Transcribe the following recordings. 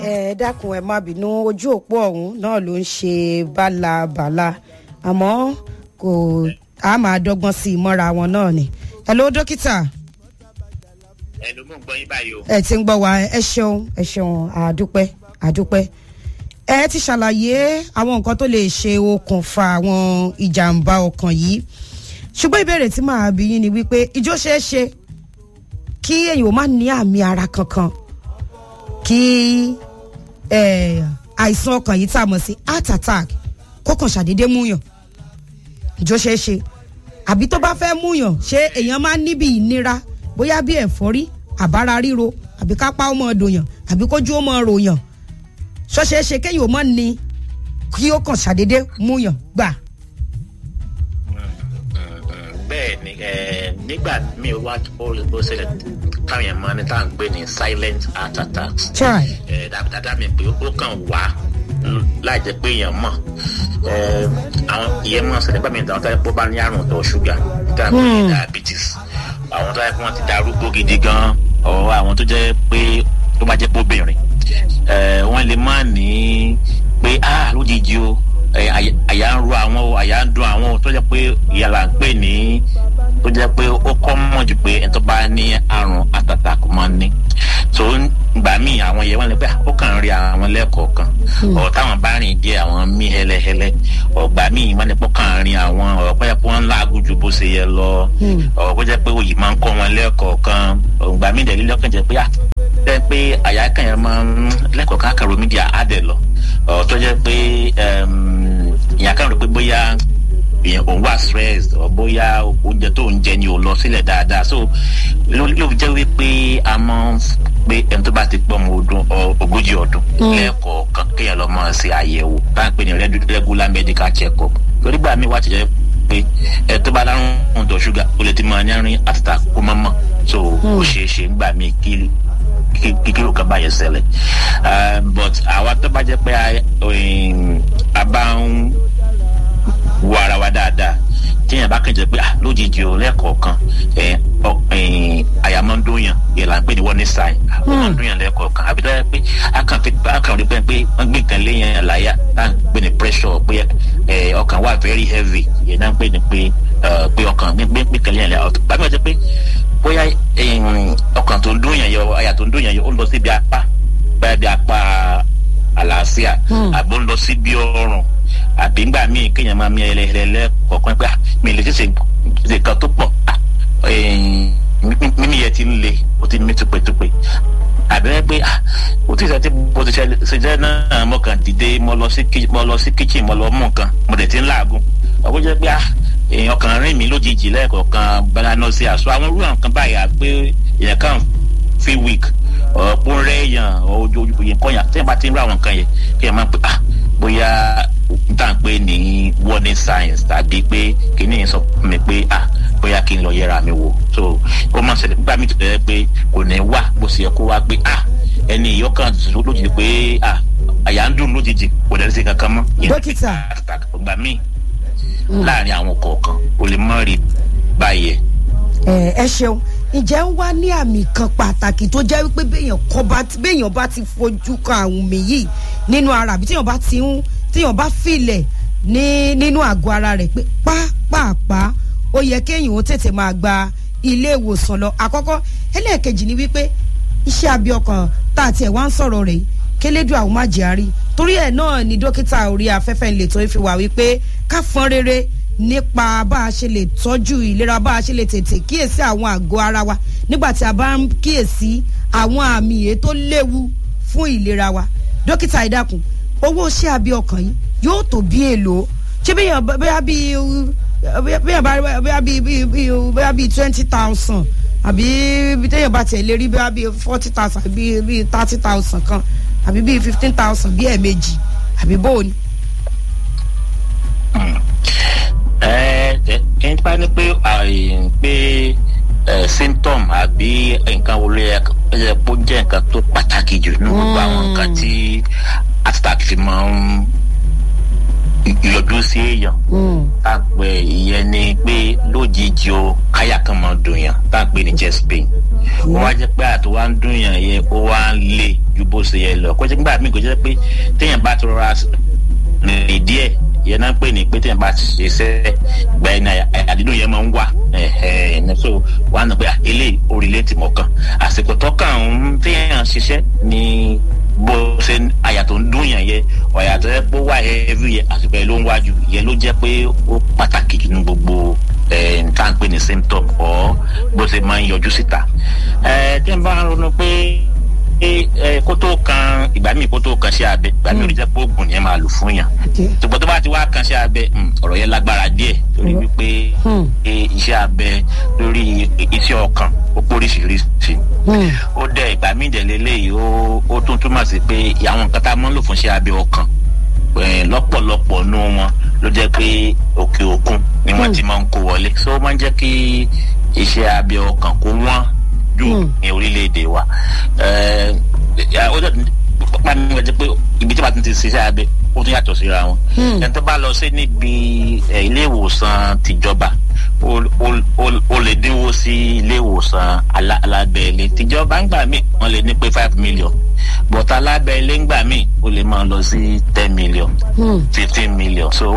ẹ dákun ẹ má bínú ojú òpó ọ̀hún náà ló ń ṣe bálabàla àmọ́ kò á máa dọ́gbọ́n sí i mọ́ra wọn náà ni. hello dókítà. ẹ ló mú gbọ́ yín báyìí o. ẹ ti ń gbọ́ wa ẹ ṣeun àdúpẹ́ ẹ ti ṣàlàyé àwọn nǹkan tó lè ṣe okùnfà àwọn ìjàmbá ọkàn yìí ṣùgbọ́n ìbéèrè tí màá bí yín ni wípé ìjó ṣeé ṣe kí èyàn ò má ní àmì ara kankan kí àìsàn ọkàn yìí tá a mọ̀ sí heart attack kó kàn ṣàdédé múyàn ìjó ṣeé ṣe àbí tó bá fẹ́ múyàn ṣé èèyàn máa ń níbi ìnira bóyá bí ẹ̀fọ́rí àbára ríro àbí kápá ó mọ̀ dòyàn àbí kójú ó mọ̀ ròyàn ṣọ́ṣeé ṣe kéyìn ò mọ̀ ní kí ó kàn ṣàdédé múyàn gbà. bẹ́ẹ̀ ni nígbà míì wá ó ṣẹlẹ̀ táwọn èèyàn máa ní tá à ń gbé ní silent heart attacks. dáadáa mi pé ó kàn wá láì jẹ́ pé èèyàn mọ̀ àwọn ìyẹn máa ń ṣẹlẹ̀ gbàmí ìdáwọ́ táyà pọ̀ bá ní àrùn ọ̀tọ̀ ṣúgà tá à ń pè ní diabetes àwọn táyà pé wọ́n ti darúgbó gidi gan ọ̀ àwọn tó jẹ́ pé tó bá jẹ́ pé obìnrin wọ́n lè má ní pé lójijì o àyà ń ro àwọn o àyà ń dun àwọn o tó jẹ́ pé ìyàlá ń pè ní tó jẹ́ pé ó kọ́ mọ̀ jù pé ẹni tó bá ní àrùn àtàtà kò máa ní tó gbà míì àwọn yẹn wọ́n lè pé ó kàn ń rí àwọn lẹ́ẹ̀kọ̀ọ̀kan ọ̀ táwọn bá rìn díẹ̀ àwọn mí hẹ́lẹ́hẹ́lẹ́ ọ̀gbà míì wọ́n lè pọ́ kàn ń rí àwọn ọ̀rọ̀ pé wọ́n ń láàgùn ju bó ṣe yẹ lọ ọ̀rọ̀ pé jẹ́ pé òyì máa ń kọ́ wọn lẹ́ẹ̀kọ̀ọ̀kan ọ̀gbà míì dẹ̀ lílọ́kàn jẹ́ pé jẹ́ pé àyà kan yẹn máa ń lẹ́kọ̀ọ̀kan àkàrò mídíà á dẹ̀ lọ tó jẹ́ pé ìyá kan rò pé bóyá òun wà stress or bóyá oúnjẹ tó ń jẹ ni ò lọ sílẹ̀ dáadáa so ló fi jẹ́ wípé a máa ń pé ẹni tó bá ti pọ̀ mọ́ ogójì ọdún lẹ́ẹ̀kọ̀ọ̀kan kéèyàn lọ máa ṣe àyẹ̀wò tá à ń pè ní regular medical check up torí gbà mí wá ti jẹ́ pé ẹ tó bá lárùn ọ̀dọ̀ ṣúgà ó lè ti máa ní àrùn heart attack kó má mọ̀ so ó ṣeé ṣe ń gbà mí kí ló kàn bá yẹn ṣẹlẹ̀ but àwa tó bá jẹ́ pé a bá ń wo ara wa dáadáa tíyẹn bá kàn jẹ́ pé lójijì o lẹ́ẹ̀kọ̀ọ̀kan àyà máa ń dóyàn yẹn là ń pè ní warning sign ó máa ń dóyàn lẹ́ẹ̀kọ̀ọ̀kan àbí tó yẹ pé akàn rí pé wọ́n gbé nǹkan léyìn àlàyé tá à ń pè ní pressure pé ọkàn wà very heavy yẹn náà ń pè ní pé ọkàn gbé nǹkan léyìn àlàyé tàbí wọ́n jẹ́ pé bóyá ọkàn tó ń dóyàn yẹ àyà tó ń dóyàn yẹ ó lọ síbi apá báyà bí apá àlàáfíà àbó ń lọ síbi ọrùn àbí ńgbà míì kéèyàn máa mi ẹlẹ́ẹ̀lẹ́ kọ̀ọ̀kan pé mi lè ṣe kan tó pọ̀ mímí yẹn ti ń le ó ti mí túpẹ́túpẹ́ àbẹ́rẹ́ pé ó ti sẹ́tí bó ti ṣe jẹ́ náà mo kàn dìde mo lọ sí kitchen mo lọ mú nǹkan mo dẹ̀ ti ń làágùn ọ̀pọ̀ jẹ́ pé èèyàn kan rìn mí lójijì lẹ́ẹ̀kọ̀ọ̀kan bẹ́lánọ́ sí àṣọ àwọn irú nǹkan báyìí pé èèyàn kan feel weak ọ̀pọ̀ rẹ̀ èèyàn ojú yẹn kọ́yàn tí wọ́n bá ti ń rú àwọn nǹkan yẹn kí èèyàn máa pè bóyá n tà ń pè ní warning signs tàbí pé kìíní yẹn sọ fún mi pé bóyá kí n lọ yẹra mi wò so ó máa ń ṣẹlẹ̀ nígbà míì tó yẹ pé kò ní wá bó ṣe yẹ kó wá pé ẹni ìyọkàn lójijì pé àyà ń dùn lójijì kò dẹ̀ sí kankan mọ́. dókítà ìgbà míì láàrin àwọn kọ̀ọ̀kan o lè mọ̀ rí báyẹn. ẹ ṣeun ǹjẹ́ ń wá ní àmì kan pàtàkì tó jẹ́ wípé béèyàn bá ti fojú kan àwọn mi yìí nínú ara àbí téèyàn bá filẹ̀ nínú àgọ́ ara rẹ̀ pé pàápàá ó yẹ kéèyàn ó tètè máa gba ilé ìwòsàn lọ àkọ́kọ́ ẹlẹ́ẹ̀kejì ni wípé iṣẹ́ abẹ ọkàn tá àti ẹ̀ wá ń sọ̀rọ̀ rẹ̀ kélédùn àwọn má jẹ́ àárí torí ẹ̀ náà ni dókítà orí afẹ́fẹ́ ń lè tó fi wà wípé ká fọ́n rere nípa bá a ṣe lè tọ́jú ìlera bá a ṣe lè tètè kíyèsí àwọn àgọ́ ara wa nígbà tí a bá ń kíyèsí àwọn àmì èyí tó léwu fún ìlera wa dókítà ìdákun owó iṣẹ́ abẹ ọkàn yìí yóò tó bí èlò ṣé bóyá bíi 20,000 àbí téèyàn bá tiẹ̀ lè rí bóyá bíi 40,000 bíi 30,000 kan àbí bíi 15,000 bíi ẹ̀ẹ̀mejì àbí bóòni. ẹni tí bá ní pé symptom àbí nǹkan wo ló yẹ kó jẹ́ nǹkan tó pàtàkì jù ní gbogbo àwọn nǹkan tí heart attack fi máa ń ìyọjú sí èèyàn tá a pè ìyẹn ni pé lójijì o káyà kan máa dùn yàn tá a pè ní chest pain ó wá jẹ́ pé àti wá ń dùn yàn yẹn ó wá ń lé ju bó ṣe yẹ lọ kó jẹ́ nígbà míì kó jẹ́ pé téèyàn bá ti rọra rìn díẹ̀ yẹn náà pè ní pé téèyàn bá ti ṣe iṣẹ́ gba ẹni àdídùn yẹn máa ń wà so wà á nà pé eléyìí orílẹ̀-èdè mọ̀ọ́kàn àsìkò tọ́kàn ń téèyàn ṣiṣẹ́ ní bó ṣe àyà tó ń dùn yàn yẹ ọ̀yà tó yẹ pé wà every year àsìkò yẹn ló ń wájú yẹn ló jẹ́ pé ó pàtàkì jù ní gbogbo tá à ń pè ní symptom or bó ṣe máa ń yọjú síta tí n bá ń ronú pé kó tó kan ìgbà míì kó tó kan ṣe abẹ ìgbà míì ò ní jẹ́ pé oògùn yẹn máa lò fún yàn ṣùgbọ́n tó bá ti wá kan ṣe abẹ ọ̀rọ̀ yẹn lágbára díẹ̀ torí wípé iṣẹ́ abẹ lórí iṣẹ́ ọkàn ó póríṣiríṣi ó dẹ̀ ìgbà míì dẹ̀ lélẹ́yìí ó tún túmọ̀ sí pé àwọn nǹkan tá a máa ń lò fún iṣẹ́ abẹ ọkàn lọ́pọ̀lọpọ̀ nú wọn ló jẹ́ pé òkè òkun ni wọ́n ti máa ń kó wọlé so ó máa ń jẹ́ kí iṣẹ́ abẹ ọkàn kó wọ́n jù ní orílẹ̀-èdè wa ó dẹ̀ pápá ní wọ́n jẹ́ pé ibi tí wọ́n ti ṣiṣẹ́ abẹ ó tún yàtọ̀ síra wọn ẹni tó bá lọ sí níbi ilé ìwòsàn tìjọba ó lè dínwó sí ilé ìwòsàn alábẹ́ẹ̀lẹ̀ tìjọba ń gbà mí wọ́n lè ní pé 5 million but alábẹ́ẹ̀lẹ̀ ń gbà mí ó lè máa lọ sí 10 million 15 million so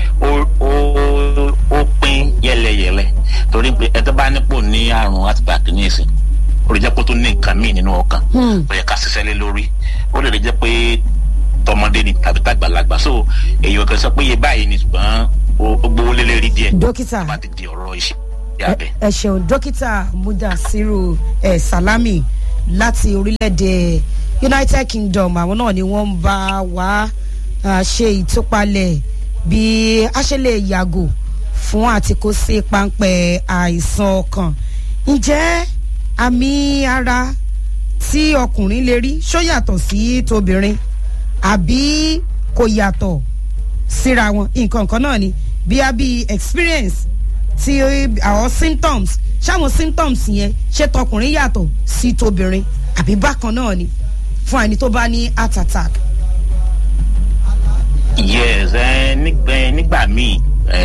ó pín yẹlẹyẹlẹ torí pé ẹ tó bá nípò ní àrùn àtìpàkì ní ìsìn ó lè jẹ́ pé ó tún ní nǹkan míì nínú ọkàn ó yẹ ká ṣiṣẹ́ lé lórí ó lè jẹ́ pé tọmọdé ni tàbí tàgbàlagbà so èyí ò kàn sọ pé iye báyìí ni ṣùgbọ́n ó gbówó lé lérí díẹ̀ dókítà bá ti di ọ̀rọ̀ iṣẹ́ abẹ. ẹ ṣeun dókítà Mudasiru Salami láti orílẹ̀-èdè United Kingdom àwọn náà ni wọ́n ń bá wa ṣe ìtúpalẹ̀ bí a ṣe lè yàgò fún àti kó sí páńpẹ́ àìsàn ọkàn ǹjẹ́ àmì ara tí ọkùnrin lè rí ṣó yàtọ̀ sí tóbìnrin àbí kò yàtọ̀ síra wọn nǹkan kan náà ni bí a bí experience ti àwọn symptoms ṣáwọn symptoms yẹn ṣé tọkùnrin yàtọ̀ sí tóbìnrin àbí bákan náà ni fún ẹni tó bá ní heart attack. yes nígbà míì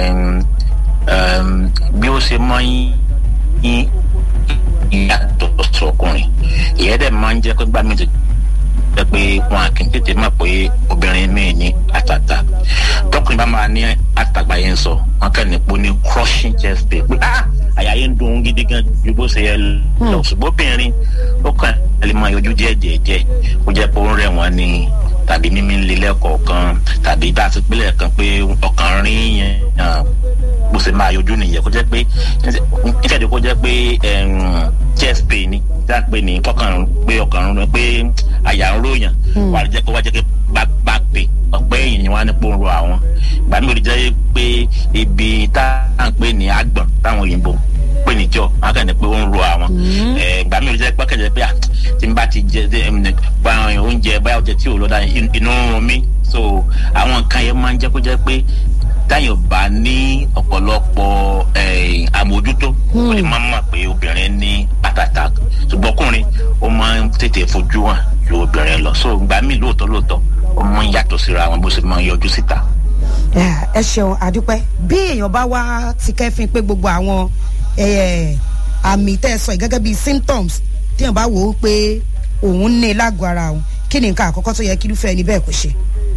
bí ó ṣe máa ń yín ìyàtọ̀ sọkùnrin ìyẹn dẹ̀ máa ń jẹ́ pé gbà mí ti jẹ́ pé wọn kì í tètè mọ̀ pé obìnrin míì ní àtàtà tọkùnrin bá máa ní àtàgbà yẹn sọ wọn kàn ní pé ó ní crushing chest pain pé àyà yẹn ń dùn gidi gan ju bó ṣe yẹ lọ ṣùgbọ́n obìnrin ó kàn lè máa yọjú díẹ̀ ó jẹ́ pé ó ń rẹ̀ wọ́n ní tàbí mímí ń lélẹ̀ kọ̀ọ̀kan tàbí bá a ti pínlẹ̀ kan pé ọkàn rí yẹn bó ṣe máa yọjú nìyẹn kó jẹ́ pé níṣẹ́dẹ̀ kó jẹ́ pé chest pain ni dápẹ́ ní kọ́kàn pé ọkàn rún pé àyà ń ròyàn wà á jẹ́ kó wá jẹ́ pé back pain ọ̀pẹ́ èyí ni wọ́n á ní pò ń ro àwọn ìgbà mi ò lè jẹ́ pé ibi tá à ń pè ní àgbọ̀n táwọn òyìnbó pè ní jọ wọn kàn ní pé ó ń ro àwọn ìgbà mi ò lè jẹ́ pé kẹ̀jẹ̀ pé tí n bá ti jẹ bá oúnjẹ báyà oúnjẹ tí ò lọ́dà inú ń rún mi so àwọn nǹkan yẹn máa ń jẹ́ kó jẹ́ pé táyọ̀ bá ní ọ̀pọ̀lọpọ̀ àmójútó ó lè máa mọ̀ pé obìnrin ní àtàtà ṣùgbọ́n ọkùnrin ó máa ń tètè fojú hàn ju obìnrin lọ so ìgbà míì lóòótọ́ ó máa ń yàtọ̀ síra wọn bó ṣe máa ń yọjú síta. ẹ ṣeun àdúpẹ́ bí èèyàn bá wá ti kẹ́fín pé gbogbo àwọn àmì tẹ́ ẹ sọ gẹ́gẹ́ bíi symptoms téèyàn bá wò ó pé òun ní lágọ̀ọ́ ara òun kí ni nǹkan àkọ́kọ́ tó yẹ kí irúfẹ́ ẹni bẹ́ẹ̀ kó ṣe.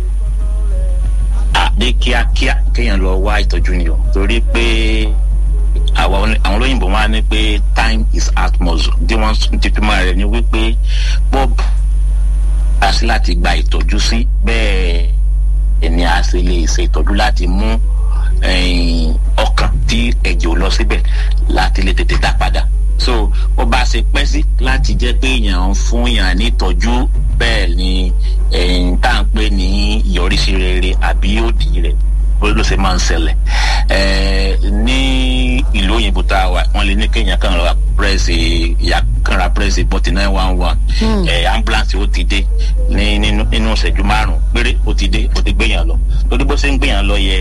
ní kíákíá kéèyàn lọ wá ìtọ́jú ni o torí pé àwọn olóyìnbó máa ní pé time is atmosphere tí wọ́n ti fi máa rẹ̀ ní wípé bob a sí láti gba ìtọ́jú sí bẹ́ẹ̀ ni a sì lè ṣe ìtọ́jú láti mú ọkàn tí ẹ̀jẹ̀ ò lọ síbẹ̀ láti lè tètè dá padà so ó bá ṣe pẹ́ sí láti jẹ́ pé èèyàn ń fún yàn ní ìtọ́jú bẹ́ẹ̀ ni tá à ń pè ní ìyọrísí rere àbí òdì rẹ̀ ló ṣe máa ń ṣẹlẹ̀ ní ìlú òyìnbó tá a wà wọ́n lè ní kéèyàn kan ra pírẹ́sì bọ́tì 911 ambulance ó ti dé nínú ìṣẹ́jú 5 péré ó ti dé ó ti gbéyàn lọ lórí bó ṣe ń gbéyàn lọ yẹ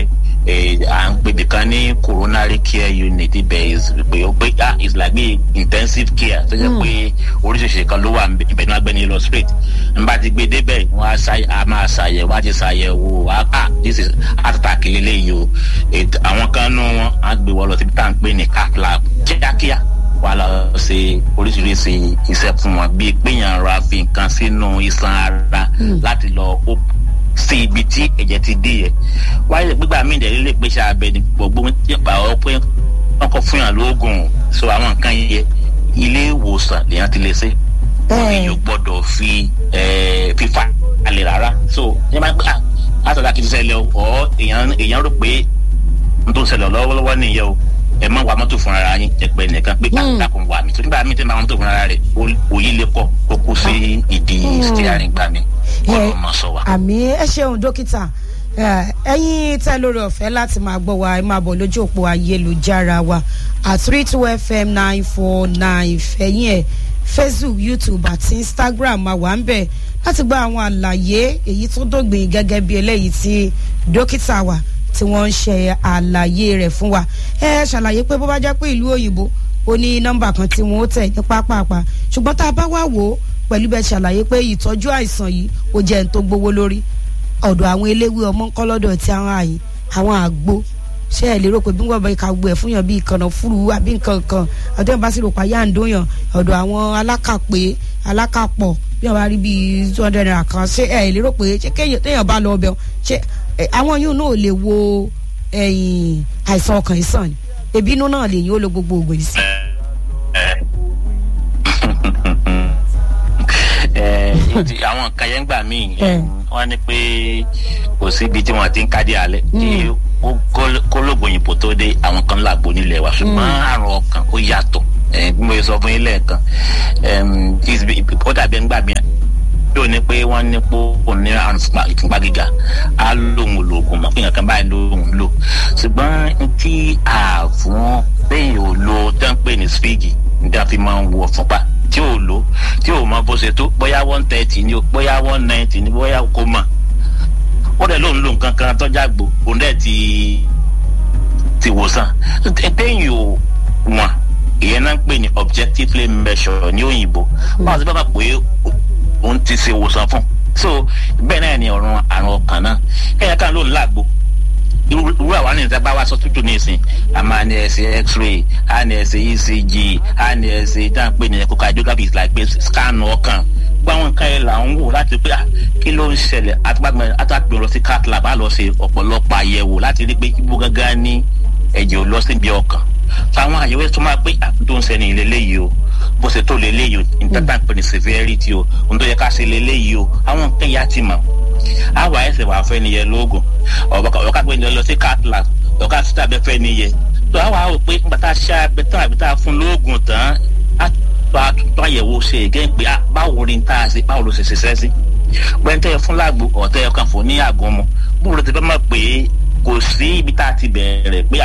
à ń pè bìkan ní coronary care unit ibẹ̀ is like be intensive care tó jẹ́ pé oríṣiríṣi kan ló wà ibẹ̀ náà gbẹ́ni lọ straight nígbà tí gbé débẹ̀ wọ́n á máa ṣàyẹ̀wò wá ti ṣàyẹ̀wò this is heart attack lélẹ́yìí o àwọn kan nú wọn á gbé wọ́n lọ síbi tá à ń pè ní cath lab kíákíá wà lọ ṣe oríṣiríṣi iṣẹ́ fún wọn bíi péyàn ra fi nǹkan sínú iṣan ara láti lọ sí ibi tí ẹ̀jẹ̀ ti dé yẹ wáyé gbígbà míì dẹ̀ lè pèsè abẹ ní gbogbo nípa ọ̀pẹ́ wọn kọ́ fún yàn lóògùn so àwọn nǹkan yẹ ilé ìwòsàn lèèyàn ti lè ṣe èèyàn gbọ́dọ̀ fi fífa alẹ́ rárá so ní bá gbà látọ̀dá kìí ṣẹlẹ̀ ọ̀ èèyàn rò pé n tó ṣẹlẹ̀ lọ́wọ́lọ́wọ́ nìyẹn o ẹ má wà mọ́tò fún ara yín ẹgbẹ́ nìkan pé dákun wà mí tó nígbà míì tẹ́ máa mọ́tò fún ara rẹ̀ òyì lè kọ́ kó kú sí ìdí steering gbà mí ọ̀rọ̀ mọ̀ sọ wa. àmì ẹ ṣeun dókítà ẹ̀yin tẹ́ lórí ọ̀fẹ́ láti máa gbọ́ wa ẹ máa bọ̀ lójú òpó ayélujára wa @32fm 949 fẹ̀yìn ẹ̀ Facebook, YouTube àti Instagram máa wà ń bẹ̀ láti gba àwọn àlàyé èyí tó dógbìn gẹ́gẹ́ bí eléyìí tí dókítà wa tí wọ́n ń ṣe àlàyé rẹ̀ fún wa ẹ ṣàlàyé pé bó bá jẹ́ pé ìlú òyìnbó ó ní nọ́mbà kan tí wọ́n ó tẹ̀ ní pápápá ṣùgbọ́n tá a bá wá wò ó pẹ̀lú bẹ́ẹ̀ ṣàlàyé pé ìtọ́jú àìsàn yìí ó jẹ́ ń tó gbówó lórí ọ̀dọ̀ àwọn eléwé ọmọ ńkọ́ lọ́dọ̀ tí àwọn àyè àwọn àgbo ṣé ẹ lérò pé bí wọ́n bá ìka gbọ́ ẹ̀ fún yàn bí ìkànnà fúru àbí nǹkan kan ọ̀dọ̀ bá sì rò pa yá ń dóyàn ọ̀dọ̀ àwọn alákàpé alákàpọ̀ bí wọ́n bá rí bíi 200 naira kan ṣé ẹ lérò pé ṣé kéèyàn bá lọ ọbẹ̀ ṣé àwọn yóò náà lè wo àìsàn ọkàn ìsàn ni ebi inú náà lè yín ó lo gbogbo ògùn ìsìn. àwọn nǹkan yẹn gbà míì wọ́n ní pé kò sí ibi tí wọ́n ti ń kádé alẹ́ tí kólógbò òyìnbó tó dé àwọn kan làgbo nílẹ̀ wa ṣùgbọ́n àrùn ọkàn ó yàtọ̀ bí mo sọ fún yín lẹ́ẹ̀kan ó dàbí ẹni gbà mí yóò ní pé wọ́n ní pé òun ní àrùn ìfúnpá gíga á lóhun ológun mọ̀ fún ìyànkan báyìí lóhun lò ṣùgbọ́n tí àfún bẹ́ẹ̀ ò lo tẹ́ńpẹ́ ní spígì níta fi máa ń wọ fúnpá tí ò lò tí ò mọ bó ṣe tó bóyá 130 ni bóyá 190 ni bóyá kò mọ̀ ó dẹ̀ lóun lò nǹkan kan tọ́jà gbò òun dẹ̀ ti wòsàn ẹgbẹ́yìn ò wọ̀n ìyẹn náà ń pè ní objectively measure ní òyìnbó báwo ṣe bá bá pé òun ti ṣe ìwòsàn fún so bẹ́ẹ̀ náà ni ọ̀run àrùn ọkàn náà kẹ́yìn kan ló ń lágbo irú àwọn ènìyàn tí a bá wá sọ tútù ní ìsìn a máa ní ẹsẹ̀ x-ray a ní ẹsẹ̀ ECG a ní ẹsẹ̀ dáńpé ní echocardiography like pé scan ọkàn gbáwọn nǹkan yẹn là ń wò láti pé kí ló ń ṣẹlẹ̀ àtàgbẹ̀ lọ sí cath lab á lọ ṣe ọ̀pọ̀lọpọ̀ àyẹ̀wò láti rí pé ibo gángan ní ẹ̀jẹ̀ ò lọ síbi ọkàn táwọn àyẹ̀wò tó máa pé àtúntò ń sẹ́ni ìlélẹ́yìí o bó ṣe tó lélẹ́yìí o ìtàtà pé ní severity o ohun tó yẹ ká ṣe lélẹ́yìí o àwọn nǹkan yà ti mọ̀ àwa ẹsẹ̀ wà fẹ́ nìyẹn lóògùn ọ̀ká pé ní lọ sí cath lab ọ̀ká sí tàbí fẹ́ nìyẹn tó àwa rò pé nígbà tá a ṣe abẹ tán àbí tá a fún lóògùn tán á tó àyẹ̀wò ṣe ègé pé báwo ni tá a ṣe báwo ló ṣe ṣiṣẹ́ sí gbẹ́ntẹ́ fún lágbo ọ̀tẹ́ ọkàn fún ní àgọ́ mu bóòrò ti fẹ́ mọ̀ pé kò sí ibi tá a ti bẹ̀rẹ̀ pé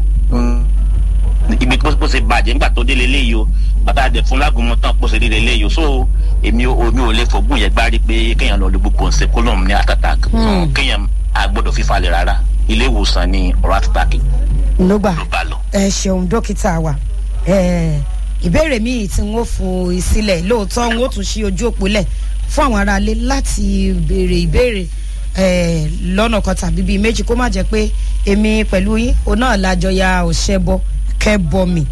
ibi bó ṣe bàjẹ́ nígbà tó délé léyìí o bàtà àdẹ fún lágùnmọ́ tán bó ṣe délé léyìí o so èmi ò lè fògùn yẹn gbárí pé kéèyàn lọ lè gbogbo ṣe kólọ́ọ̀mù ní àtàtà kéèyàn àgbọ̀dọ̀ fífalẹ̀ rárá ilé ìwòsàn ní ọ̀rọ̀ àtàtà ló bá lọ. ẹ ṣeun dókítà wa ìbéèrè míì tí wọ́n fún ìsílẹ̀ lóòótọ́ wọ́n tún ṣí ojú òpó lẹ̀ fún àwọn aráalé láti béèrè ìbéèrè lọ́nà kan tàbí bíi méjì kó má jẹ́ pé èmi pẹ̀lú yín òun náà lájọ ya òṣèbọ kẹ́bọ mi.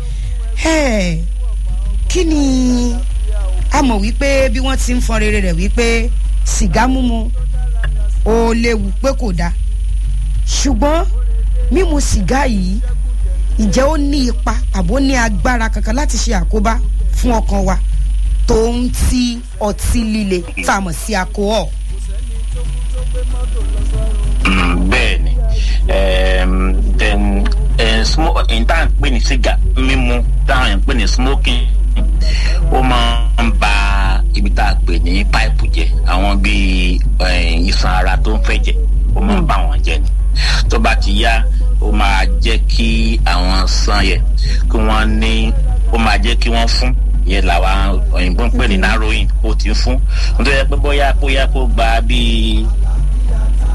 Kí ni a mọ̀ wípé bí wọ́n ti ń fọn rere rẹ̀ wípé sìgá mímu ó léwu pé kò dáa ṣùgbọ́n mímu sìgá yìí ǹjẹ́ ó ní ipa àbó ní agbára kankan láti ṣe àkóbá fún ọkàn wa tó ń ti ọtí líle tá a mọ̀ sí alcohol. bẹ́ẹ̀ ni n tá à ń pè ní sìgá mímu tá à ń pè ní smoking ó máa ń ba ibi tá a pè ní pipe jẹ àwọn bíi iṣan ara tó ń fẹ́ jẹ ó máa ń bá wọn jẹ ni tó bá ti yá ó máa jẹ́ kí àwọn san yẹ kí wọ́n ní ó máa jẹ́ kí wọ́n fún yẹn làwọn òyìnbó ń pè ní narrowing ó ti fún nítorí pé bóyá kó gba bíi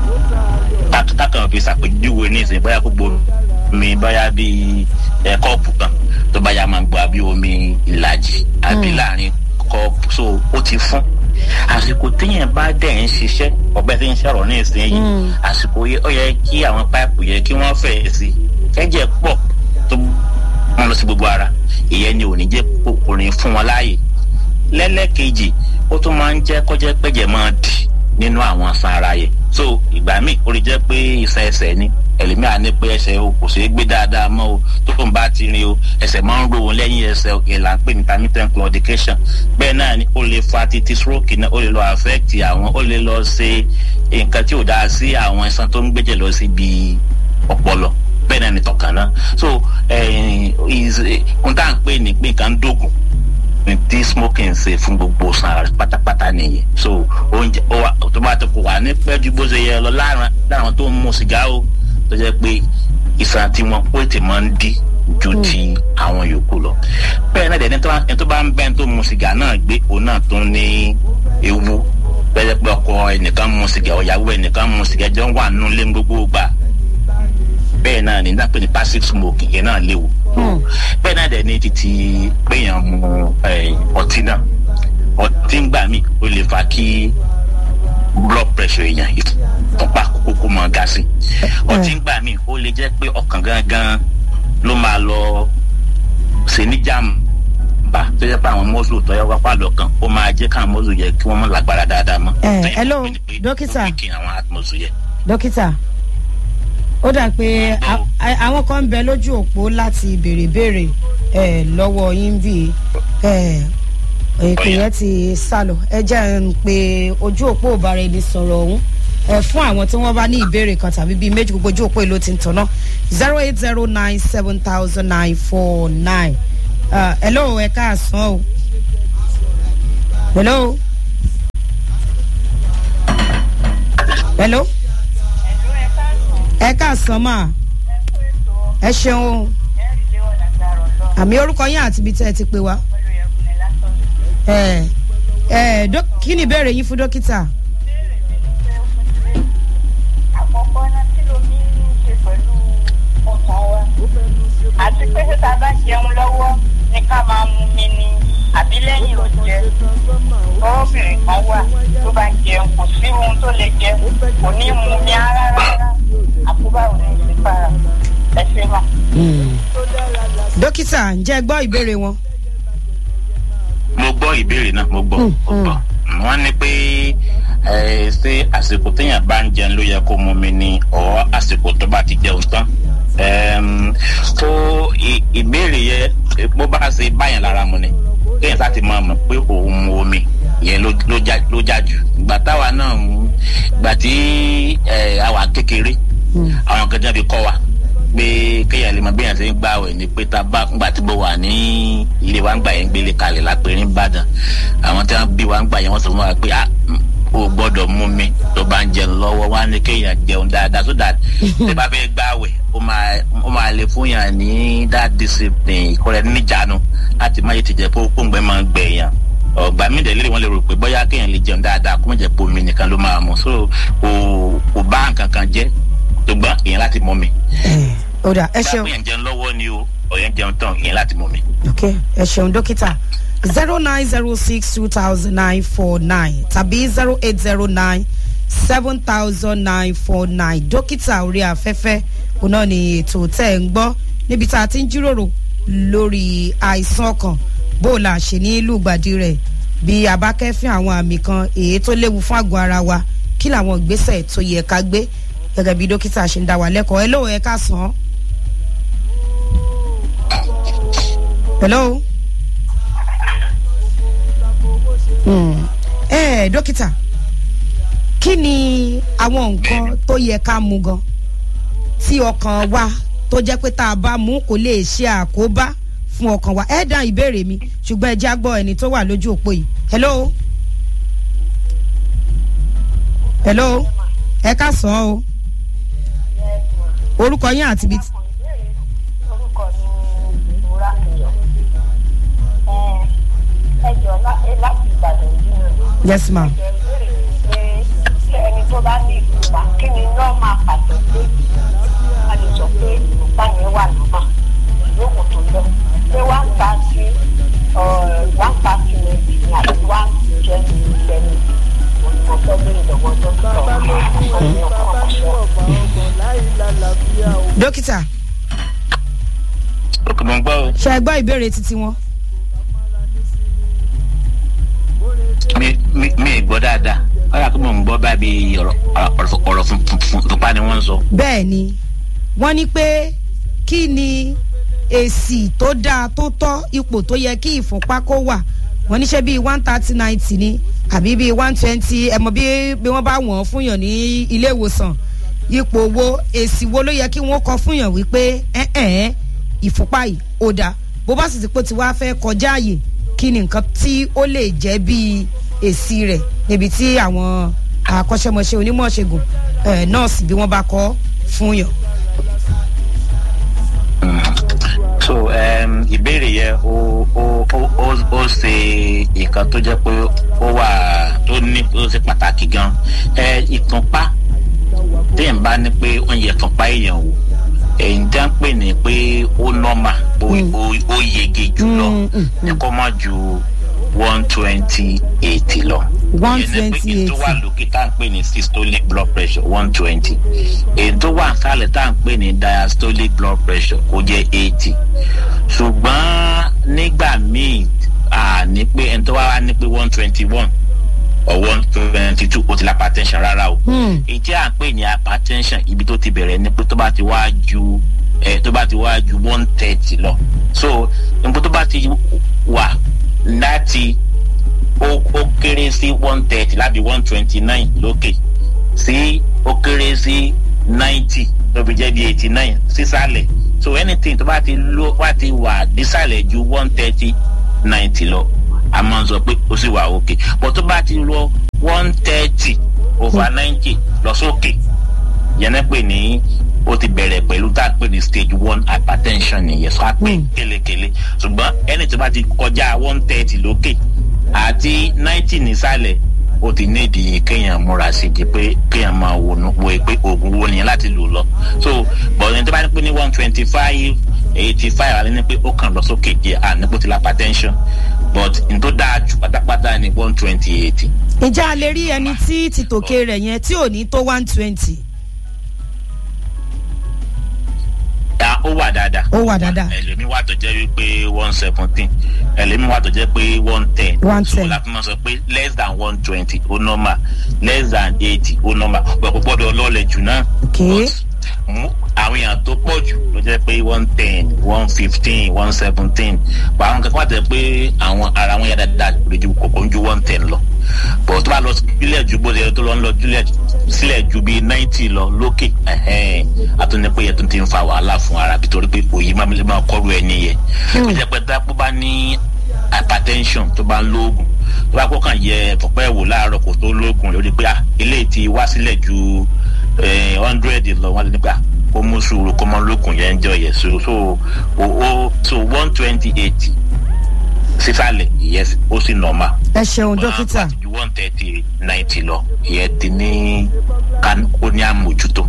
tákàn fi ṣàpèjúwe ní ìsìn bóyá gbogbo mi bóyá bíi kọ́ọ̀pù kan tó bá yá máa gbọ́ àbí omi ìlàjì àbí láàrin kọ́ọ̀pù so ó ti fún àsìkò téèyàn bá dẹ̀ ń ṣiṣẹ́ ọ̀bẹ tí ń ṣọ̀rọ̀ ní ìsìn yìí àsìkò ó yẹ kí àwọn páìpù yẹ kí wọ́n fẹ̀ sí ẹ̀jẹ̀ pọ̀ tó wọ́n lọ sí gbogbo ara ìyẹn ni ò ní jẹ́ kòkòrò fún wọn láàyè lẹ́lẹ́kejì ó tún máa ń jẹ́ kọjá pẹ́jẹ̀ máa dì nínú àwọn san ara yẹn so ìgbà míì ó lè jẹ́ pé iṣan ẹsẹ̀ ni ẹlòmíà ní pé ẹsẹ̀ o kò ṣeé gbé dáadáa mọ́ o tó ń bá ti rin o ẹsẹ̀ máa ń ro òun lẹ́yìn ẹsẹ̀ ìlànà pé intermittent claudication bẹ́ẹ̀ náà ni ó lè fa títí stroke náà ó lè lọ affect àwọn ó lè lọ ṣe nǹkan tí ò dáa sí àwọn iṣan tó ń gbẹ́jẹ̀ lọ síbi ọpọlọ bẹ́ẹ̀ náà ni tọkàn náà so ohun tá à ń pè ní pé nǹkan ń dògùn tí smoking ṣe fún gbogbo san pátápátá nìyẹn so oúnjẹ tó bá ti kò wà ní pẹ́jú bó ṣe yẹ lọ láwọn tó ń mu sìgá o tó jẹ́ pé ìsàn tí wọn ó ti máa ń dí ju ti àwọn yòókù lọ bẹ́ẹ̀ náà dẹ̀ ẹni tó bá ń bẹ́ẹ̀ tó mu sìgá náà gbé òun náà tó ní ewu bẹ́ẹ̀ pé ọkọ ẹnìkan mu sìgá ọ̀yàwó ẹnìkan mu sìgá jọ ń wà nínú lé gbogbo gbà bẹ́ẹ̀ náà ní dápẹ́ ní passive smoking yẹn náà léwu bẹ́ẹ̀ náà dẹ̀ ní títí péyàn mu ọtí náà ọtí ń gbà mí ó lè fa kí blood pressure èèyàn ìfúnpá kókó mọ gáàsì ọtí ń gbà mí ó lè jẹ́ pé ọkàn gangan ló máa lọ ṣe níjàmbá tó yẹ pé àwọn mọ́sùlù tó yẹ wá pàlọ́ kan ó máa jẹ́ káwọn mọ́sùlù yẹ kí wọ́n mọ̀ lágbára dáadáa mọ́. hello dókítà ó dà pé àwọn kan ń bẹ lójú òpó láti béèrè lọ́wọ́ yín bí èpè yẹn ti sálọ ẹ jẹ́ ń pe ojú òpó ìbára ẹni sọ̀rọ̀ ọ̀hún fún àwọn tí wọ́n bá ní ìbéèrè kan tàbí bíi méjì gbogbo ojú òpó ìlú ti ń tọ̀nà 080970949 hello ẹ káàsán o hello ẹ káàsán mà ẹ ṣeun àmì orúkọ yín àti ibi tẹ́ ẹ ti pè wá kí ni ìbéèrè yín fún dókítà. àkọ́kọ́ náà kí ló ní í ṣe pẹ̀lú ọkàn wa àti pé ṣé tá a bá jẹun lọ́wọ́ ní ká máa mu mi ni àbí lẹ́yìn oúnjẹ ọ̀rọ̀bìnrin kan wà tó bá jẹun kò sí ohun tó lè jẹ kò ní mu mi rárá àkóbá ò ní í fara ẹ ṣe mà. dókítà ǹjẹ́ gbọ́ ìbéèrè wọn. mo gbọ́ ìbéèrè náà mo gbọ́ wọ́n ní pé ṣé àsìkò téèyàn bá ń jẹun ló yẹ kó mu mi ni ọ̀ àsìkò tó bá ti jẹun tán tó ìbéèrè yẹ bó bá ṣe báyàn lára mu ni kéèyàn sá ti mọ̀ pé òun mu omi yẹn ló já jù ìgbà táwa náà ìgbà tí àwa kékeré àwọn kan jáde kọ́ wa pé kéèyàn lè mọ bí èèyàn ṣe ń gbààwẹ̀ ni pé tá a bá ńgbà tí mo wà ní ilé wa ń gbà yẹn gbélé kalẹ̀ lápẹ̀rín Ìbàdàn àwọn tí wọ́n bí wa ń gbà yẹn wọ́n sọ fún wa pé o gbọ́dọ̀ mú mi tó bá ń jẹun lọ́wọ́ wá ní kéèyàn jẹun dáadáa so that tí bá fẹ́ gbààwẹ̀ ó máa lè fún yàn ní that discipline ìkọ́rẹ́ níjànú láti má yẹ ti jẹ́ pé ó pòǹgbẹ́ máa ń gbẹ̀yàn ọgbà mí dẹ̀ wọ́n lè rò pé bóyá kéèyàn lè jẹun dáadáa kó má jẹ́ pé omi nìkan ló máa mú so kò bá nǹkan kan jẹ́ tó gbọ́n ìyẹn láti mú mi. ó dà ẹ ṣeun. dábòyàn jẹun lọ́wọ́ ni o ọ̀yẹ́ jẹun tán ìyẹn láti mú mi. ok ẹ ṣeun dókítà 090620949 tàbí 080970949 dókítà orí afẹ́fẹ́ òun náà ni ètò tẹ́ ẹ̀ ń gbọ́ níbi tá a ti ń jíròrò lórí àìsàn ọkàn bó la ṣe ní lùgbàdì rẹ̀ bí a bá kẹ́fín àwọn àmì kan èyí tó léwu fún àgọ́ ara wa kí làwọn ìgbésẹ̀ tó yẹ ká gbé gẹ́gẹ́ bí dókítà ṣe ń dá wa lẹ́kọ̀ọ́ hello ẹ káàsán. hello. dókítà kí ni àwọn nǹkan tó yẹ ká mu gan tí ọkàn wa tó jẹ́ pé tá a bá mú kò lè ṣe àkóbá fún ọkàn wa ẹ dá ìbéèrè mi ṣùgbọ́n ẹ já gbọ́ ẹni tó wà lójú òpó yìí hello. hello ẹ káàsán o orúkọ yín àti ibi. orúkọ mi ìmúra kìlọ̀ ẹjọ́ láti Ìbàdàn yìí. yes ma. ẹni tó bá ní ìlú ìfúnpá kí ni normal pàtẹ́ńté a lè sọ pé ìfúnpá yẹn wà normal lóko tó lọ pé 130 ní àti 120 òyìnbó fẹ́ lórí ìdọ̀wọ́ dókítà ọ̀hún dókítà. òkè mọ̀ ń gbọ́ o. ṣe gbọ́ ìbéèrè títí wọn. mi gbọ́ dáadáa ọ̀rọ̀ kí mò ń gbọ́ báyìí ọ̀rọ̀ fúnpa ni wọ́n ń sọ. bẹ́ẹ̀ ni wọ́n ní pé kí ni èsì tó dáa tó tọ́ ipò tó yẹ kí ìfúnpá kó wà wọ́n ní ṣe bíi 130/90 ni àbí bíi 120 ẹ̀mọ́ bí wọ́n bá wọ̀n fúnyàn ní ilé ìwòsàn ipò wo èsì wo ló yẹ kí wọ́n kọ fúnyàn wípé ìfúnpá yìí ó dáa bó bá sì ti pé tí wàá fẹ́ kọjá àyè kí ni nǹkan tí ó lè jẹ́ bíi èsì rẹ̀ níbi tí àwọn akọ́ṣẹ́mọṣẹ́ onímọ̀ ṣègùn nọ́ọ̀sì bí wọ́n bá kọ́ fúnyàn. so ìbéèrè yẹn ó ṣe nǹkan tó jẹ́ pé ó wà tó ní ó ṣe pàtàkì gan ìtúnpá téèyàn bá ní pé wọ́n yẹ ìtúnpá èèyàn wò èyí tí a ń pè ní pé ó nọ́mà ó yege jùlọ ní kó má ju 120/80 lọ. 120/80 tó wà lókè tá à ń pè ní systolic blood pressure 120 èyí tó wà nísàlẹ̀ tá à ń pè ní diastolic blood pressure kó jẹ́ 80 ṣùgbọ́n nígbà míì ní pé ẹni tó wá ní pé 121 or 122 ó ti la hypertension rárá o èyí tí à ń pè ní hypertension ibi tó ti bẹ̀rẹ̀ ni pé tó bá ti wá ju 130 lọ so nígbà tó bá ti wà láti ó kéré sí 130 láti 129 lókè sí ó kéré sí 90 tó fi jẹ́ bí 89 sísàlẹ̀ so anything tó bá ti wà dísàlẹ̀ ju 130/90 lọ a máa ń sọ pé ó sì wà òkè but tó bá ti lọ 130/90 lọ sókè yẹn náà pè ní ó ti bẹ̀rẹ̀ pẹ̀lú tá a pè ní stage 1 hypertension nìyẹn so a pè kélekèle ṣùgbọ́n ẹni tó bá ti kọjá 130 lókè àti 90 nísàlẹ̀ ó ti nídìí kéèyàn múra sí di pé kéèyàn máa wo pé oògùn wo nìyẹn láti lò lọ so bọ̀dọ̀ tó bá ní pé ní 125/85 àlẹ́ ní pé ó kàn lọ sókè díẹ̀ nípò tí la hypertension but n tó dáa jù pátápátá ní 120/80. ǹjẹ́ a lè rí ẹni tí tìtòkè rẹ̀ yẹn tí ò ní tó 120. ó wà dáadáa. ó wà dáadáa. ẹlòmíì wà tó jẹ́ wípé 117 ẹlòmíì wà tó jẹ́ pé 110. so láti máa sọ pé less than 120 ó normal less than 80 ó normal but kò gbọ́dọ̀ lọ́ọ̀lẹ̀ jù náà. okay. àwọn èèyàn tó pọ̀ jù ló jẹ́ pé 110 115 117 but àwọn kankan wà tẹ̀ pé àwọn ara wọn yà dáadáa kò ju 110 lọ but tó bá lọ sílẹ̀ ju bó ṣe tó lọ ń lọ sílẹ̀ ju bíi 90 lọ lókè àtúndé pé yẹ tó ti ń fa wàhálà fún ara bí torí pé òye máa kọ́rù ẹni yẹ ó jẹ́ pé tó bá ní hypertension tó bá ń lóògùn tó bá kó kàn yẹ fọ̀pẹ́ wò láàárọ̀ kò tó lóògùn lórí pé ilé ti wá sílẹ̀ ju 100 lọ wọn nípa kó mú sùúrù kó mọ lóògùn yẹn ń jọ yẹ so 120/80 sísàlẹ̀ yes ó sì normal. ẹ ṣeun dókítà. ju 130/90 lọ ìyẹn ti ní ó ní àmójútó.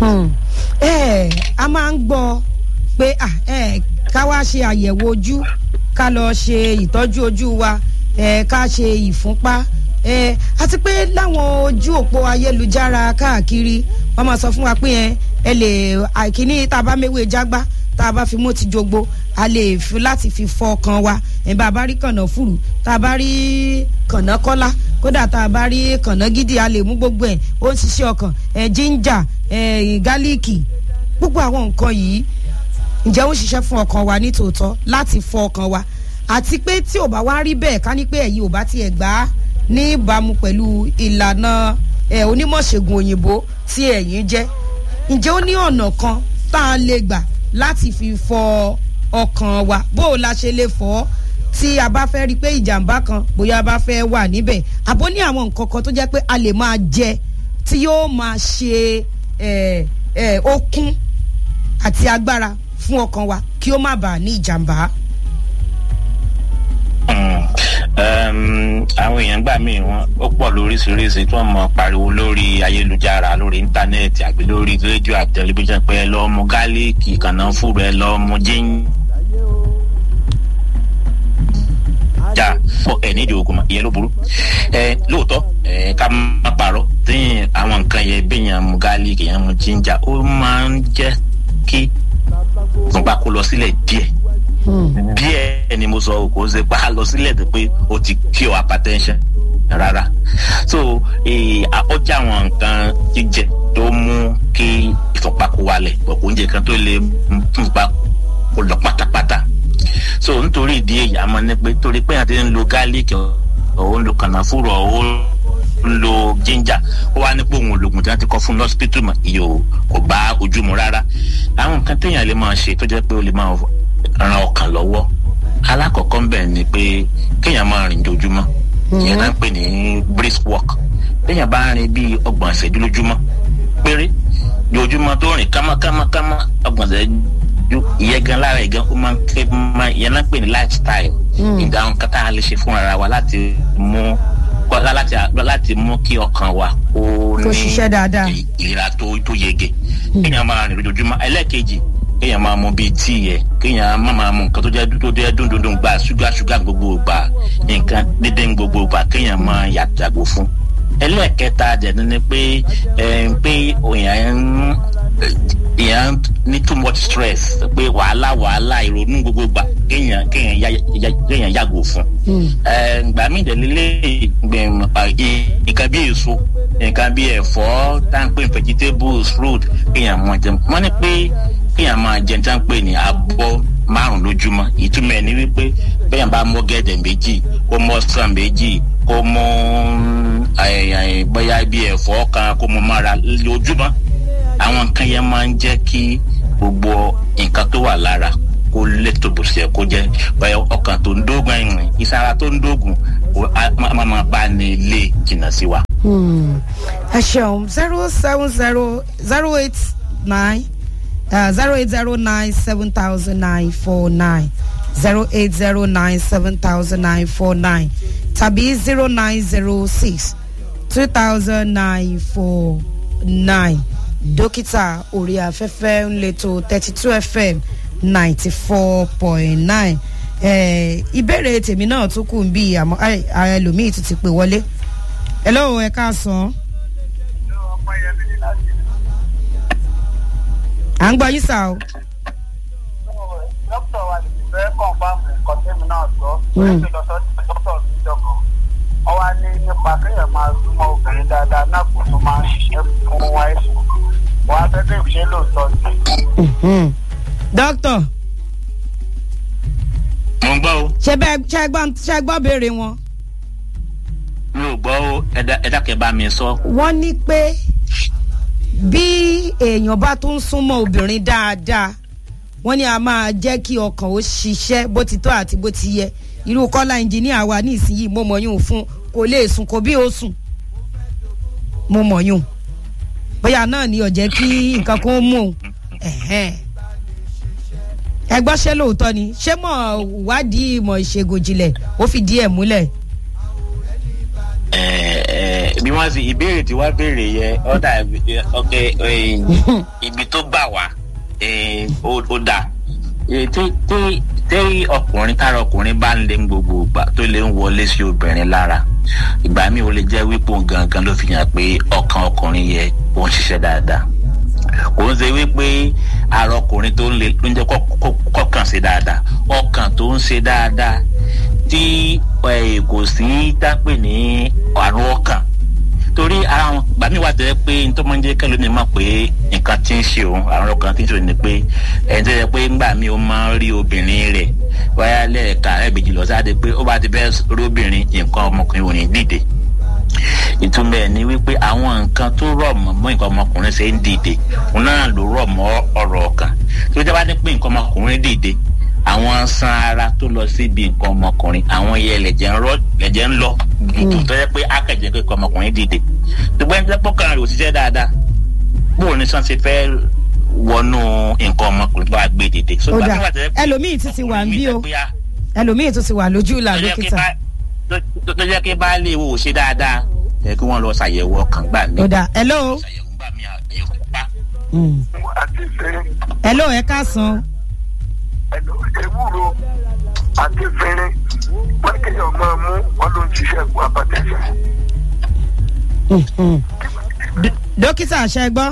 a máa ń gbọ́ pé ká wá ṣe àyẹ̀wò ojú ká lọ ṣe ìtọ́jú ojú wa ká ṣe ìfúnpá àti pé láwọn ojú òpó ayélujára káàkiri wọ́n máa sọ fún wa pé ẹ lè àìkíní tá a bá méwèé jágbá tá a bá fi mú ti jogbo a lè fi láti fi fọ ọkàn wa bá a bá rí kànáà fùrù tá a bá rí kànáà kọ́lá kódà tá a bá rí kànáà gidi a lè mú gbogbo ẹ̀ ó ń ṣiṣẹ́ ọkàn jíńjà gálíìkì gbogbo àwọn nǹkan yìí ǹjẹ́ ó ń ṣiṣẹ́ fún ọkàn wa ní tòótọ́ láti fọ ọkàn wa àti pé tí ò bá wá rí bẹ́ẹ̀ ká ní pé ẹ̀yin ò bá tiẹ̀ gbà á ní ìbámu pẹ̀lú ìlànà onímọ̀ṣègùn òyìnbó tí ẹ̀yin jẹ́ ǹjẹ́ ó ní ọ̀nà kan tá a lè gbà láti fi fọ ọkàn wa bó o la ṣe lè fọ tí a bá fẹ́ rí i pé ìjàmbá kan bóyá a bá fẹ́ wà níbẹ̀ àbó ní àwọn nǹkan kan tó jẹ́ pé a lè máa jẹ tí yóò máa ṣe okun àti agbára fún ọkàn wa kí ó má bàa ní ìjàmbá. àwọn èèyàn gbà míì wọn ó pọ̀ lóríṣiríṣi tí wọ́n mọ̀ pariwo lórí ayélujára lórí íńtánẹ́ẹ̀tì àbí lórí rédíò àti tẹlifíṣàn pé ẹ lọ́ọ́ mu gálíìkì kànáfùrù ẹ lọ́ọ́ mu jíńjà ẹ nídìí ogun ìyẹn ló burú lóòótọ́ ká má parọ́ tí àwọn nǹkan yẹn bí yẹn mu gálíìkì yẹn mu jíńjà ó máa ń jẹ́ kí gbọ̀ngbà kó lọ sílẹ̀ díẹ̀ ni mo sọ kò ṣe pa lọ sílẹ̀ tó pé ó ti cure hypertension rárá so ọjà àwọn nǹkan jíjẹ tó mú kí ìfúnpá kó wálẹ̀ ọ̀pọ̀ oúnjẹ kan tó lè fúnpá kó lọ pátápátá so nítorí ìdí èyí àmọ́ ní pé torí pé àti ń lo garlic ó ń lo kànáfùrù ó ń lo ginger ó wá ní pé òun ológun tí wọ́n ti kọ́ fún lọ́sípítù mọ̀ iye kò bá ojú mu rárá àwọn nǹkan téèyàn lè máa ṣe tó jẹ́ pé ó lè máa ran ọkàn lọ́wọ́ alákọ̀ọ́kọ́ ń bẹ̀ ni pé kéèyàn máa rìn dojúmọ́ ìyẹn náà ń pè ní brisk walk kéèyàn bá rìn bíi 30 ìṣẹ́jú lójúmọ́ péré dojúmọ́ tó rìn kámákámá 30 ìṣẹ́jú ìyẹn gan lára ìgan ó máa ń ké máa ìyẹn náà ń pè ní lifestyle ìdáhùn kátà lè ṣe fún ara wa láti mú kí ọkàn wa ó ní ìlera tó yege kéèyàn máa rìn lójoojúmọ́ ẹlẹ́ẹ̀kejì kéèyàn máa mu bíi tíì yẹ kéèyàn máa mu nǹkan tó jẹ́ dúndúndún gba ṣúgà gbogbo gbà nǹkan dídín gbogbo gbà kéèyàn máa yàgò fún. ẹlẹ́ẹ̀kẹta jẹ́ ni pé èèyàn ní too much stress pé wàhálà ìrònú gbogbo gbà kéèyàn yàgò fún. gbà mí ìdẹ̀lélẹ̀ nǹkan bíi èso nǹkan bíi ẹ̀fọ́ táǹpé vegetables fruit kéèyàn mọ̀ jẹun wọ́n ní pé kéèyàn máa jẹ níta ń pè ní abọ́ 5 lójúmọ́ ìtumọ̀ ẹ̀ ní wípé bẹ́ẹ̀ bá mọ́ gẹ̀dẹ̀ méjì kó mọ́ sàn méjì kó mọ́ bóyá bí ẹ̀fọ́ kan kó mọ́ mára lójúmọ́ àwọn nǹkan yẹn máa ń jẹ́ kí gbogbo nǹkan tó wà lára kó lẹ́tọ̀ bó ṣe kó jẹ́ bóyá ọkàn tó ń dógùn ẹ̀rìn ìsara tó ń dógùn máa bá ní ilé jìnnà sí wa. ẹ ṣeun 0700890 080970949 080970949 tàbí 0906-200949 dókítà orí afẹ́fẹ́ ń leto 32 FM 94.9 ìbéèrè tèmi náà tún kù ń bí àmọ́ ẹlòmíì tún ti pè wọlé. hello ẹ káàsán. à ń gbọ́ yín sá o. dókítà wa lè fẹ́ kọ̀ǹfàmù nǹkan tẹ́mi náà sọ lórí lọ́sọ́ dókítà mi jọ̀kan ọ wá ní nípa kéèyàn máa súnmọ́ obìnrin dáadáa náà kò tún máa ń ṣiṣẹ́ fún wáìsì wọ́n á fẹ́ bẹ́ẹ̀ ṣe lóòótọ́ sí. dókítà. mo ń gbọ́ o. ṣé gbọ́ béèrè wọn. mi ò gbọ́ o ẹ dákẹ́ bá mi sọ. wọ́n ní pé bí èèyàn bá tún súnmọ́ obìnrin dáadáa wọ́n ní a máa jẹ́ kí ọkàn ó ṣiṣẹ́ bó ti tọ́ àti bó ti yẹ irú kọ́lá ẹnjìníà wa ní ìsinyìí mo mọ̀ yún fún kò lè sùn kò bí ó sùn mo mọ̀ yún bóyá náà ni ó jẹ́ kí nǹkan kan mú un ẹ gbọ́ ṣé lóòótọ́ ni ṣé mọ̀ wádìí ìmọ̀ ìṣègùn ìjìnlẹ̀ ó fi díẹ̀ múlẹ̀. bí wọ́n sì ìbéèrè tí wọ́n béèrè yẹ ọ̀dà ibi tó gbà wá ó dà tí ọkùnrin tára ọkùnrin bá ń lé gbogbo ìgbà tó lè ń wọlé sí obìnrin lára ìgbà míì ó lè jẹ́ wípé òun gangan ló fi hàn pé ọkàn ọkùnrin yẹ ó ń ṣiṣẹ́ dáadáa kò ń ṣe wípé ara ọkùnrin tó ń lé ló ń jẹ́ kọ́kàn ṣe dáadáa ọkàn tó ń ṣe dáadáa tí kò sí dápè ní àrùn ọkàn torí ara wọn gbà mí wà tẹ́ pé n tó máa ń jẹ́ kẹ́lò ní mọ̀ pé nǹkan tí ń ṣe òun àrùn ọkàn tí ń ṣe òun ni pé ẹni tó yẹ pé ńgbà mí ó máa ń rí obìnrin rẹ̀ wáyà lẹ́ẹ̀ka ẹ̀ẹ́dẹ̀jì lọ sáde pé ó bá ti bẹ́ẹ̀ rí obìnrin nǹkan ọmọkùnrin ò ní dìde ìtumọ̀ ẹ̀ ni wípé àwọn nǹkan tó rọ̀ mọ́ nǹkan ọmọkùnrin ṣe ń dìde òun náà ló rọ̀ mọ́ ọ̀rọ̀ ọkàn tó jẹ́ bá ní pé nǹkan ọmọkùnrin dìde àwọn san ara tó lọ síbi nǹkan ọmọkùnrin àwọn yẹ lẹ̀jẹ̀ ń lọ dùdù tó yẹ pé akẹ̀jẹ̀ pé nǹkan ọmọkùnrin dìde ṣùgbọ́n ẹni tó kàn rè òṣìṣẹ́ dáadáa bóun ní sàn ṣe fẹ́ wọnú nǹkan ọmọkùnrin tó wà gbé dìde. ẹlòmíì tún ti wà ń bí o ẹlòmíì tún ti wà lójú ìlà dókítà. tó tó jẹ́ kí baálé wo ṣe dáadáa kí wọ́n lọ ṣàyẹ̀wò ọkàn gbà mí. ó dà hello. ṣàyẹ̀wò gbà mí àyẹ̀wò pa. hello ẹ káàsán. ewúro àti fèrè wọ́n kéèyàn máa mú wọn ló ń ṣiṣẹ́ fún apatẹ́sẹ̀. dókítà ṣe gbọ́.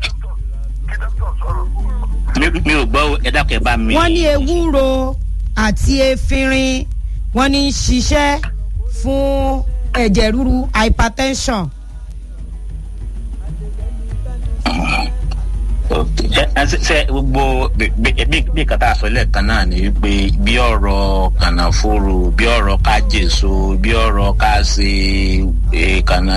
mi ò gbọ́ ẹ dákẹ́ bá mi. wọ́n ní ewúro àti efinrin wọ́n ní ṣiṣẹ́ fún ẹ̀jẹ̀ ríru hypertension. ṣe gbogbo bí kàtà sọ lẹ́ẹ̀kan náà ni pé bí ọ̀rọ̀ kànáfóró bí ọ̀rọ̀ ká jèso bí ọ̀rọ̀ ká ṣe kàná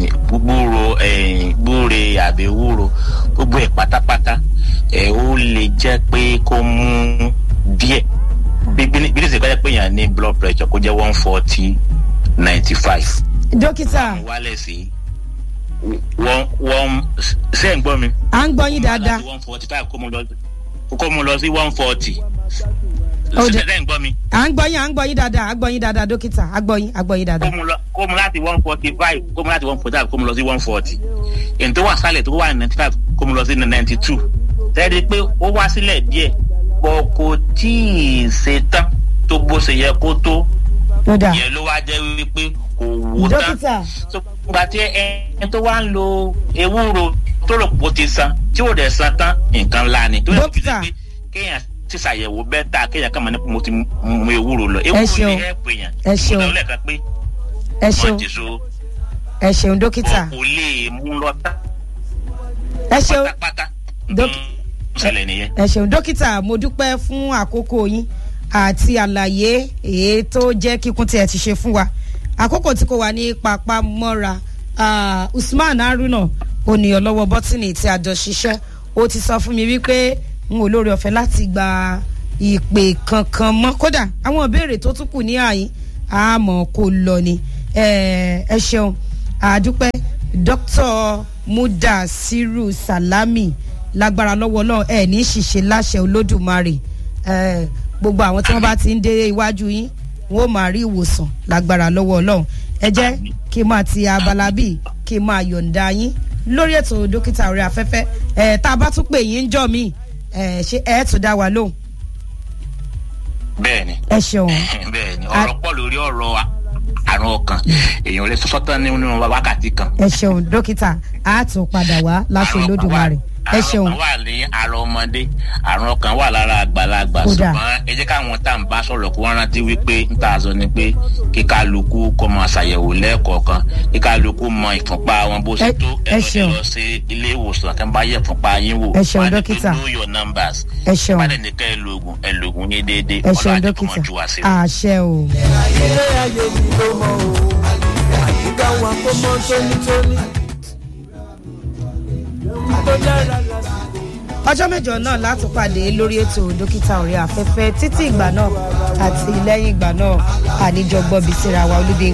gbúre àbẹ̀wúro gbogbo ẹ̀ pátápátá ó lè jẹ́ pé kó mú díẹ̀ bí lè ṣe kọ́jà pé yàn ní blood pressure kó jẹ́ 140/95. dókítà wálẹ̀ sí wọ́n ṣe ń gbọ́ mi. à ń gbọ́ yín dáadáa. 145 kó mu lọ sí 140. ṣe ń gbọ́ mi. à ń gbọ́ yín dáadáa dókítà à gbọ́ yín dáadáa. kó mu láti 145 kó mu láti 145 kó mu lọ sí 140. èyí tó wà sálẹ̀ tó wà ní 95 kó mu lọ sí 92. tẹ́lẹ̀ pé ó wá sílẹ̀ díẹ̀ bọ̀ kò tí ì ṣe tán tó bó ṣe yẹ kó tó. ìyẹn ló wá jẹ́ wípé kò wó tán. dókítà. gbà tí ẹni tó wá ń lo ewúro tó rò pò ti san tí ò dẹ̀ san tán nǹkan ńlá ni. dókítà kéèyàn ti ṣàyẹ̀wò bẹ́tà kéèyàn kàn máa ní mo ti mu ewúro lọ. ewúro ni ẹ pè yàn. ẹ ṣeun mo lẹ́ẹ̀kan pé ẹ ṣeun dókítà. kò lè mú lọ tán. ẹ ṣeun ṣẹlẹ̀ nìyẹn. ẹ ṣeun dókítà mo dúpẹ́ fún àkókò yín àti àlàyé èyí tó jẹ́ kíkún tí ẹ ti ṣe fún wa àkókò tí kò wà ní pápá mọ́ra Usman Haruna ònìyàn lọ́wọ́ bọ́tìnì tí a jọ ṣiṣẹ́ ó ti sọ fún mi wípé n ò lórí ọ̀fẹ́ láti gba ìpè kankan mọ́ kódà àwọn ìbéèrè tó tún kù ní àyín àmọ́ kò lọ ni ẹ ṣeun àdúpẹ́ Dr. Mudasiru Salami lágbára lọ́wọ́ náà ẹ̀ ní ṣìṣe láṣẹ Olódùmarè gbogbo àwọn tí wọ́n bá ti ń dé iwájú yín wọ́n máa rí ìwòsàn lágbára lọ́wọ́ Ọlọ́run ẹ jẹ́ kí n máa ti abala bíi kí n máa yọ̀ǹda yín lórí ètò dókítà orí afẹ́fẹ́ tá a bá tún pè yín jọ mí ṣé ẹ tún dá wa lóhùn. bẹ́ẹ̀ni ẹ ṣeun. bẹ́ẹ̀ni ọ̀rọ̀ pọ̀ lórí ọ̀rọ̀ àrùn ọkàn èèyàn lè sọ́sọ́ tán nínú wákàtí kan. ẹ ṣeun dókítà a tún padà wá láṣẹ Olódùmarè ẹ ṣeun. àrùn ọkàn wà ní ara ọmọdé àrùn ọkàn wà lára àgbàlagbà ṣùgbọ́n ẹ jẹ́ káwọn tá à ń bá sọ̀rọ̀ kó wọ́n rántí wípé ń tà sọ ni pé kíkálukú kó máa ṣàyẹ̀wò lẹ́ẹ̀kọ̀ọ̀kan kíkálukú mọ ìfúnpá wọn bó ṣe tó ẹ lọ sí ilé ìwòsàn kí wọ́n bá yẹ ìfúnpá yín wò. ẹ ṣeun dókítà know your numbers. ẹ ṣeun bá dẹ̀ ní ká ẹ lo oògùn yín déédéé ẹ ṣeun dókítà àṣẹ o. ilé ayé mi ló mọ o àyíká wa kó mọ tónítóní. ọjọ́ mẹ́jọ náà láti pàdé lórí ètò dókítà orí afẹ́fẹ́ títí ìgbà náà àti lẹ́yìn ìgbà náà àníjọgbọ́n bíi síra wa olùdé